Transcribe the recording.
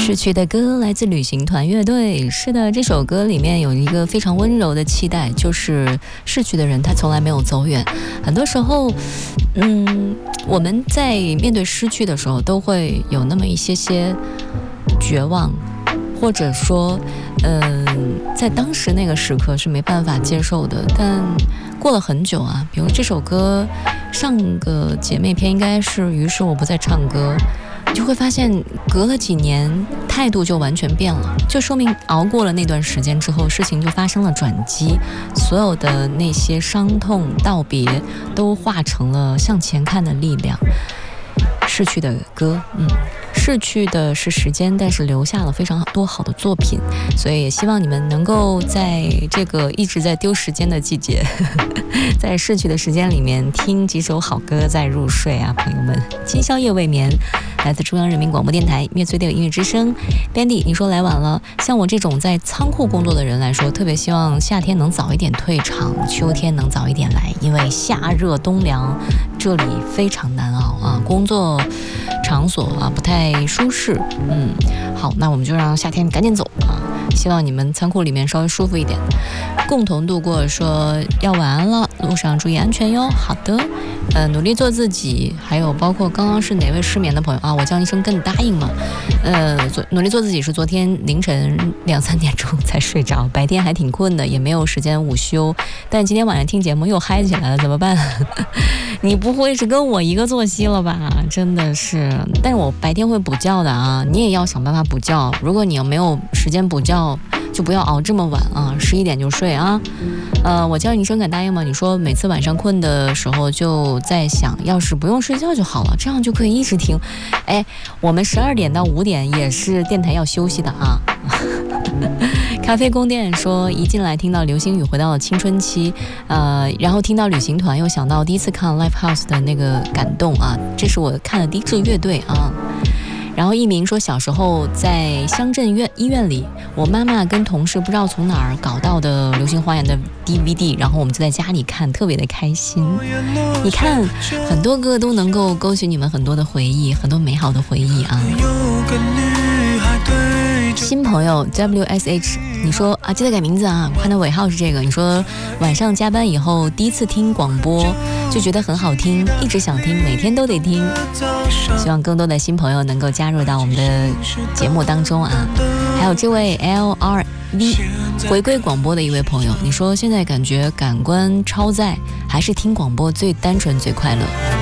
逝去的歌来自旅行团乐队。是的，这首歌里面有一个非常温柔的期待，就是逝去的人他从来没有走远。很多时候我们在面对失去的时候都会有那么一些绝望，或者说在当时那个时刻是没办法接受的，但过了很久啊，比如这首歌上个姐妹篇应该是于是我不再唱歌，你就会发现隔了几年态度就完全变了，就说明熬过了那段时间之后，事情就发生了转机，所有的那些伤痛道别都化成了向前看的力量。逝去的歌，逝去的是时间，但是留下了非常多好的作品，所以也希望你们能够在这个一直在丢时间的季节在逝去的时间里面听几首好歌再入睡啊，朋友们。今宵夜未眠来自中央人民广播电台灭罪的音乐之声。 Bandy 你说来晚了，像我这种在仓库工作的人来说，特别希望夏天能早一点退场，秋天能早一点来，因为夏热冬凉这里非常难熬啊，工作场所啊不太舒适。好，那我们就让夏天赶紧走啊，希望你们仓库里面稍微舒服一点。共同度过说要晚安了，路上注意安全哟。好的，努力做自己。还有包括刚刚是哪位失眠的朋友啊，我叫一声跟你答应嘛。努力做自己是昨天凌晨2-3点钟才睡着，白天还挺困的，也没有时间午休，但今天晚上听节目又嗨起来了，怎么办？你不会是跟我一个作息了吧？真的是，但是我白天会补觉的啊，你也要想办法补觉。如果你要没有时间补觉，就不要熬这么晚啊，11点就睡啊。我叫你一声敢答应吗？你说每次晚上困的时候就在想，要是不用睡觉就好了，这样就可以一直听。我们12点到5点也是电台要休息的啊。咖啡宫殿说一进来听到流星雨回到了青春期，然后听到旅行团又想到第一次看 Live House 的那个感动啊，这是我看的第一支乐队啊。然后一鸣说小时候在乡镇医院里，我妈妈跟同事不知道从哪儿搞到的流星花园的 DVD， 然后我们就在家里看，特别的开心。你看很多歌都能够勾起你们很多的回忆，很多美好的回忆啊。新朋友 WSH 你说啊，记得改名字啊，我看到尾号是这个。你说晚上加班以后第一次听广播就觉得很好听，一直想听，每天都得听。希望更多的新朋友能够加入到我们的节目当中啊。还有这位 LRV 回归广播的一位朋友，你说现在感觉感官超载，还是听广播最单纯最快乐。